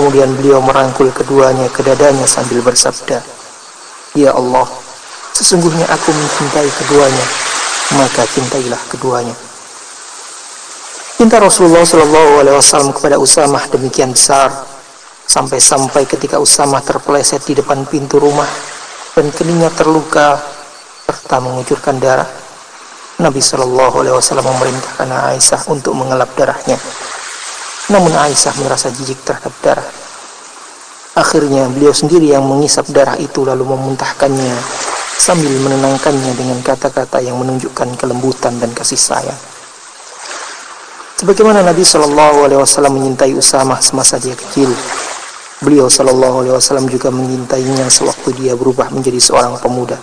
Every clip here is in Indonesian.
Kemudian beliau merangkul keduanya ke dadanya sambil bersabda, "Ya Allah, sesungguhnya aku mencintai keduanya, maka cintailah keduanya." Cinta Rasulullah SAW kepada Usamah demikian besar, sampai-sampai ketika Usamah terpeleset di depan pintu rumah dan keningnya terluka serta mengucurkan darah, Nabi SAW memerintahkan Aisyah untuk mengelap darahnya. Namun Aisyah merasa jijik terhadap darah. Akhirnya beliau sendiri yang mengisap darah itu lalu memuntahkannya sambil menenangkannya dengan kata-kata yang menunjukkan kelembutan dan kasih sayang. Sebagaimana Nabi SAW menyintai Usamah semasa dia kecil, beliau SAW juga menyintainya sewaktu dia berubah menjadi seorang pemuda.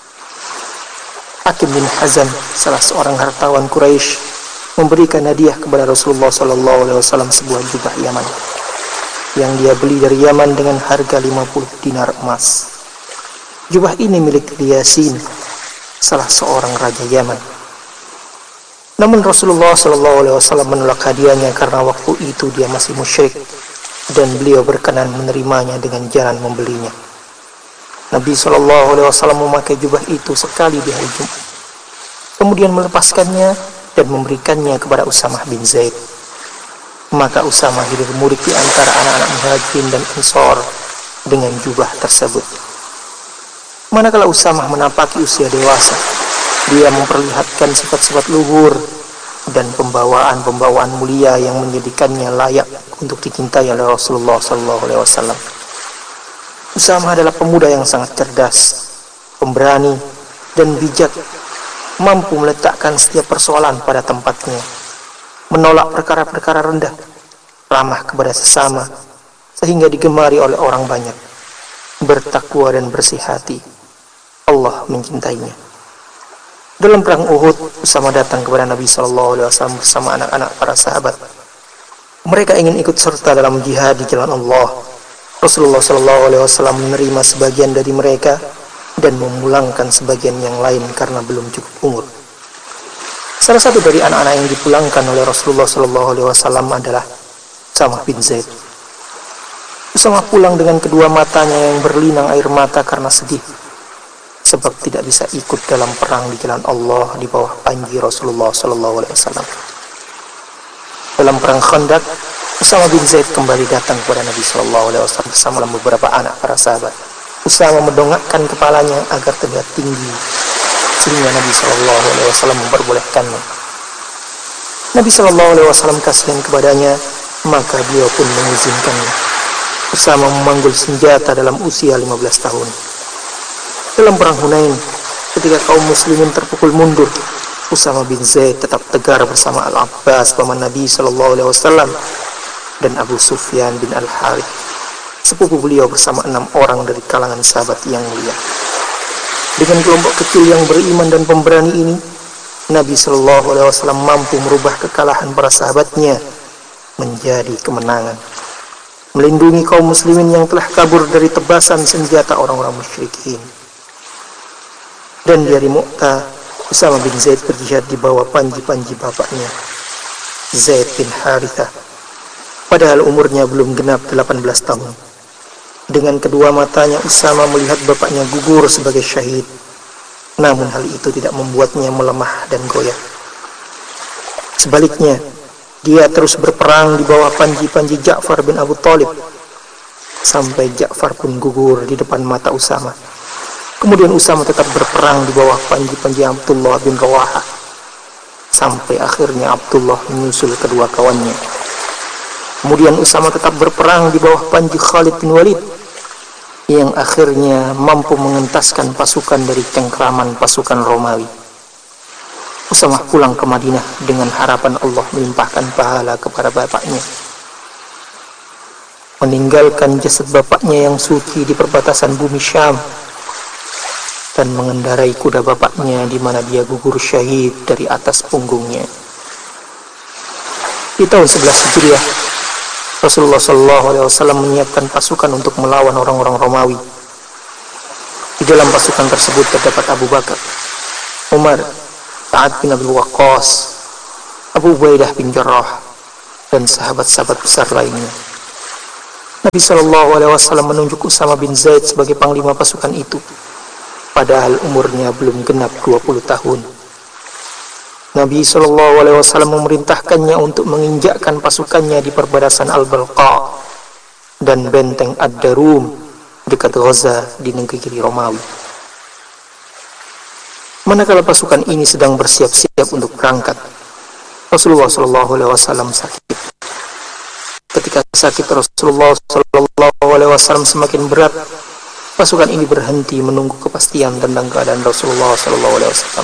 Hakim bin Hazan, salah seorang hartawan Quraisy, memberikan hadiah kepada Rasulullah SAW sebuah jubah Yaman yang dia beli dari Yaman dengan harga 50 dinar emas. Jubah ini milik Yasin, salah seorang raja Yaman. Namun Rasulullah SAW menolak hadiahnya karena waktu itu dia masih musyrik dan beliau berkenan menerimanya dengan jalan membelinya. Nabi SAW memakai jubah itu sekali di hari Jumat, kemudian melepaskannya dan memberikannya kepada Usamah bin Zaid. Maka Usamah hidup murid di antara anak-anak Muhajirin dan Ansor dengan jubah tersebut. Manakala Usamah menapaki usia dewasa, dia memperlihatkan sifat-sifat luhur dan pembawaan-pembawaan mulia yang menjadikannya layak untuk dicintai oleh Rasulullah SAW. Usamah adalah pemuda yang sangat cerdas, pemberani, dan bijak, mampu meletakkan setiap persoalan pada tempatnya, menolak perkara-perkara rendah, ramah kepada sesama, sehingga digemari oleh orang banyak, bertakwa dan bersih hati. Allah mencintainya. Dalam perang Uhud, Usamah datang kepada Nabi SAW bersama anak-anak para sahabat. Mereka ingin ikut serta dalam jihad di jalan Allah. Rasulullah SAW menerima sebagian dari mereka dan memulangkan sebagian yang lain karena belum cukup umur. Salah satu dari anak-anak yang dipulangkan oleh Rasulullah SAW adalah Usamah bin Zaid. Usamah pulang dengan kedua matanya yang berlinang air mata karena sedih, sebab tidak bisa ikut dalam perang di jalan Allah di bawah panji Rasulullah SAW. Dalam perang Khandaq, Usamah bin Zaid kembali datang kepada Nabi SAW bersama beberapa anak para sahabat. Usamah mendongakkan kepalanya agar terlihat tinggi, sehingga Nabi SAW memperbolehkannya. Nabi SAW kasihan kepadanya, maka beliau pun mengizinkannya. Usamah memanggul senjata dalam usia 15 tahun. Dalam perang Hunain, ketika kaum muslimin terpukul mundur, Usamah bin Zaid tetap tegar bersama Al-Abbas paman Nabi SAW dan Abu Sufyan bin Al-Harith, sepupu beliau bersama 6 orang dari kalangan sahabat yang mulia. Dengan kelompok kecil yang beriman dan pemberani ini, Nabi SAW mampu merubah kekalahan para sahabatnya menjadi kemenangan, melindungi kaum muslimin yang telah kabur dari tebasan senjata orang-orang musyrikin. Dan dari Mu'tah, Usamah bin Zaid berjihad di bawah panji-panji bapaknya, Zaid bin Harithah, padahal umurnya belum genap 18 tahun. Dengan kedua matanya Usamah melihat bapaknya gugur sebagai syahid, namun hal itu tidak membuatnya melemah dan goyah. Sebaliknya, dia terus berperang di bawah panji-panji Ja'far bin Abu Thalib, sampai Ja'far pun gugur di depan mata Usamah. Kemudian Usamah tetap berperang di bawah panji-panji Abdullah bin Rawaha, sampai akhirnya Abdullah menyusul kedua kawannya. Kemudian Usamah tetap berperang di bawah panji Khalid bin Walid, yang akhirnya mampu mengentaskan pasukan dari cengkraman pasukan Romawi. Usamah pulang ke Madinah dengan harapan Allah melimpahkan pahala kepada bapaknya. Meninggalkan jasad bapaknya yang suci di perbatasan bumi Syam dan mengendarai kuda bapaknya di mana dia gugur syahid dari atas punggungnya. Di tahun 11 Hijriah, Rasulullah SAW menyiapkan pasukan untuk melawan orang-orang Romawi. Di dalam pasukan tersebut terdapat Abu Bakar, Umar, Sa'ad bin Abi Waqqas, Abu Ubaidah bin Jarrah, dan sahabat-sahabat besar lainnya. Nabi SAW menunjuk Usama bin Zaid sebagai panglima pasukan itu, padahal umurnya belum genap 20 tahun. Nabi SAW memerintahkannya untuk menginjakkan pasukannya di perbatasan Al-Balqa dan benteng Ad-Darum dekat Gaza di negeri Romawi. Manakala pasukan ini sedang bersiap-siap untuk berangkat, Rasulullah SAW sakit. Ketika sakit Rasulullah SAW semakin berat, pasukan ini berhenti menunggu kepastian tentang keadaan Rasulullah SAW.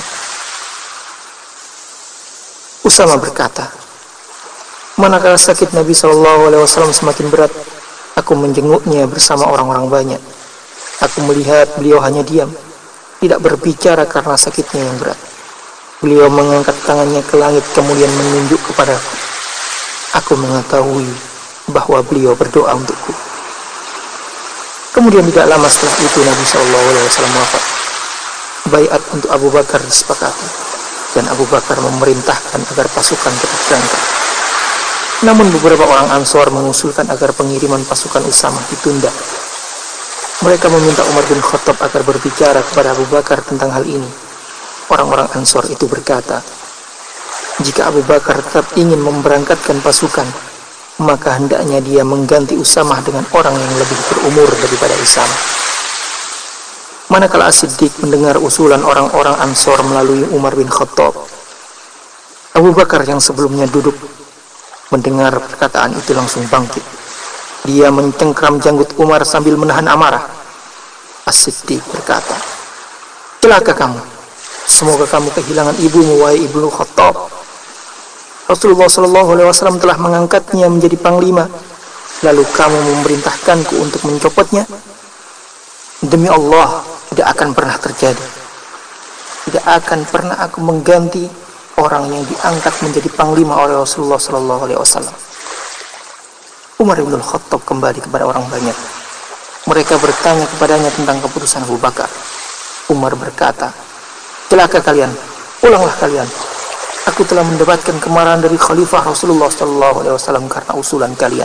Usama berkata, manakala sakit Nabi SAW semakin berat, aku menjenguknya bersama orang-orang banyak. Aku melihat beliau hanya diam, tidak berbicara karena sakitnya yang berat. Beliau mengangkat tangannya ke langit kemudian menunjuk kepadaku. Aku mengetahui bahwa beliau berdoa untukku. Kemudian tidak lama setelah itu Nabi SAW wafat. Baiat untuk Abu Bakar disepakati, dan Abu Bakar memerintahkan agar pasukan tetap berangkat. Namun beberapa orang Ansor mengusulkan agar pengiriman pasukan Usamah ditunda. Mereka meminta Umar bin Khattab agar berbicara kepada Abu Bakar tentang hal ini. Orang-orang Ansor itu berkata, jika Abu Bakar tetap ingin memberangkatkan pasukan, maka hendaknya dia mengganti Usamah dengan orang yang lebih berumur daripada Usamah. Manakala As-Siddiq mendengar usulan orang-orang Ansor melalui Umar bin Khattab, Abu Bakar yang sebelumnya duduk mendengar perkataan itu langsung bangkit. Dia mencengkram janggut Umar sambil menahan amarah. As-Siddiq berkata, celaka kamu, semoga kamu kehilangan ibumu, wahai Ibnu Khattab. Rasulullah SAW telah mengangkatnya menjadi panglima, lalu kamu memerintahkanku untuk mencopotnya. Demi Allah, tidak akan pernah terjadi. Tidak akan pernah aku mengganti orang yang diangkat menjadi panglima oleh Rasulullah SAW. Umar bin Khattab kembali kepada orang banyak. Mereka bertanya kepadanya tentang keputusan Abu Bakar. Umar berkata, celaka kalian, pulanglah kalian. Aku telah mendapatkan kemarahan dari Khalifah Rasulullah SAW karena usulan kalian.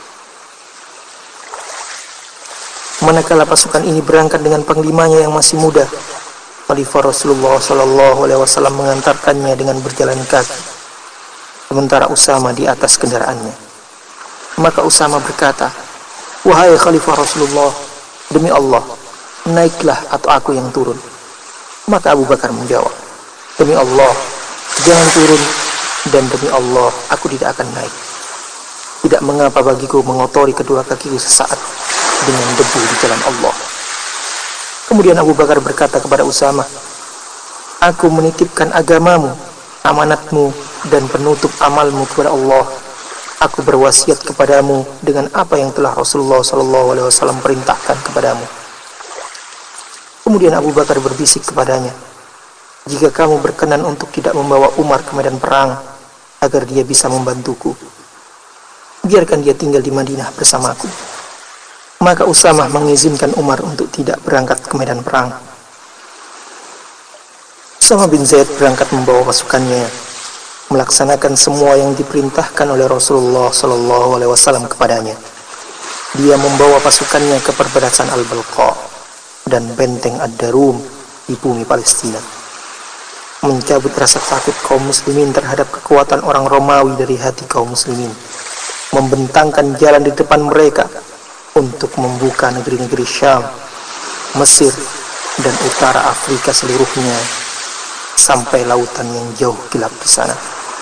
Manakala pasukan ini berangkat dengan panglimanya yang masih muda, Khalifah Rasulullah SAW mengantarkannya dengan berjalan kaki, sementara Usama di atas kendaraannya. Maka Usama berkata, wahai Khalifah Rasulullah, demi Allah, naiklah atau aku yang turun. Maka Abu Bakar menjawab, demi Allah, jangan turun, dan demi Allah, aku tidak akan naik. Tidak mengapa bagiku mengotori kedua kakiku sesaat dengan debu di jalan Allah. Kemudian Abu Bakar berkata kepada Usama, aku menitipkan agamamu, amanatmu, dan penutup amalmu kepada Allah. Aku berwasiat kepadamu dengan apa yang telah Rasulullah SAW perintahkan kepadamu. Kemudian Abu Bakar berbisik kepadanya, jika kamu berkenan untuk tidak membawa Umar ke medan perang agar dia bisa membantuku, biarkan dia tinggal di Madinah bersamaku. Maka Usamah mengizinkan Umar untuk tidak berangkat ke medan perang. Usama bin Zaid berangkat membawa pasukannya, melaksanakan semua yang diperintahkan oleh Rasulullah SAW kepadanya. Dia membawa pasukannya ke perbatasan Al-Balqa dan benteng Ad-Darum di bumi Palestina, mencabut rasa takut kaum muslimin terhadap kekuatan orang Romawi dari hati kaum muslimin, membentangkan jalan di depan mereka untuk membuka negeri-negeri Syam, Mesir, dan utara Afrika seluruhnya, sampai lautan yang jauh gelap di sana.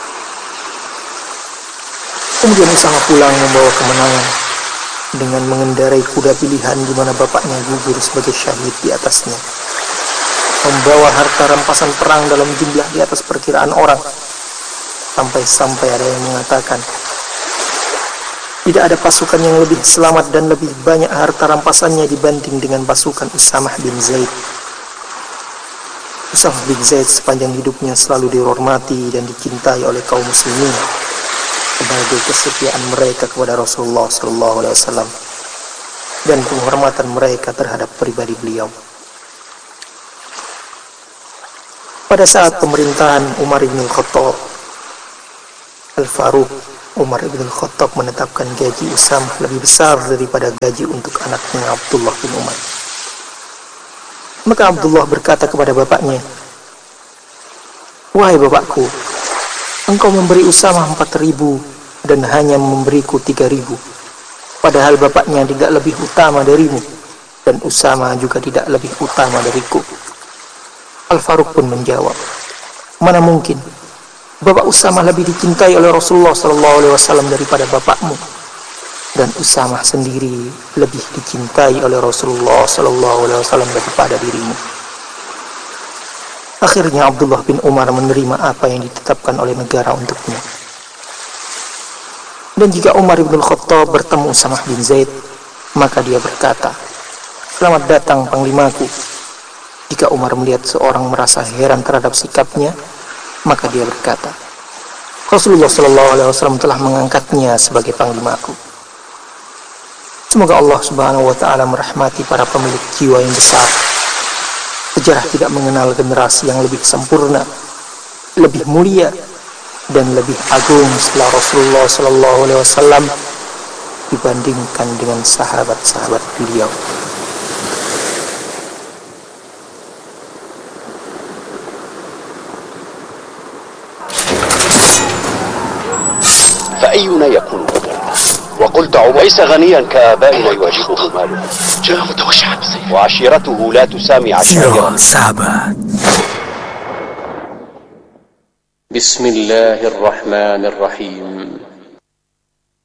Kemudian Usama pulang membawa kemenangan dengan mengendarai kuda pilihan di mana bapaknya gugur sebagai syahid di atasnya, membawa harta rampasan perang dalam jumlah di atas perkiraan orang, sampai-sampai ada yang mengatakan tidak ada pasukan yang lebih selamat dan lebih banyak harta rampasannya dibanding dengan pasukan Usamah bin Zaid. Usamah bin Zaid sepanjang hidupnya selalu dihormati dan dicintai oleh kaum muslimin sebagai kesetiaan mereka kepada Rasulullah SAW dan penghormatan mereka terhadap pribadi beliau. Pada saat pemerintahan Umar bin Khattab, Al-Faruq Umar ibn Khattab menetapkan gaji Usamah lebih besar daripada gaji untuk anaknya Abdullah bin Umar. Maka Abdullah berkata kepada bapaknya, "Wahai bapakku, engkau memberi Usamah 4.000 dan hanya memberiku 3.000. Padahal bapaknya tidak lebih utama darimu, dan Usamah juga tidak lebih utama dariku." Al-Faruq pun menjawab, "Mana mungkin? Bapak Usamah lebih dicintai oleh Rasulullah SAW daripada bapakmu, dan Usamah sendiri lebih dicintai oleh Rasulullah SAW daripada dirimu." Akhirnya Abdullah bin Umar menerima apa yang ditetapkan oleh negara untuknya. Dan jika Umar bin Khattab bertemu Usamah bin Zaid, maka dia berkata, "Selamat datang panglimaku." Jika Umar melihat seorang merasa heran terhadap sikapnya, maka dia berkata, "Rasulullah SAW telah mengangkatnya sebagai panglimaku." Semoga Allah Subhanahu wa Ta'ala merahmati para pemilik jiwa yang besar. Sejarah tidak mengenal generasi yang lebih sempurna, lebih mulia, dan lebih agung setelah Rasulullah SAW dibandingkan dengan sahabat-sahabat beliau. فأينا يكون بدلا وقلت عمر ليس غنيا كآبائنا يواجهه ماله جاء متوشعا وعشيرته لا تسامي عشيرة sahabat. بسم الله الرحمن الرحيم